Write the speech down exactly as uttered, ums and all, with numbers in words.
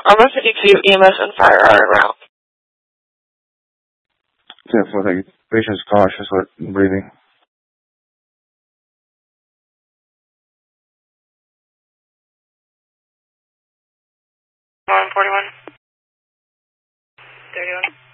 I'm one fifty-two, E M S and fire are around. ten four, thank you. Patient's conscious with breathing. one forty-one. thirty-one.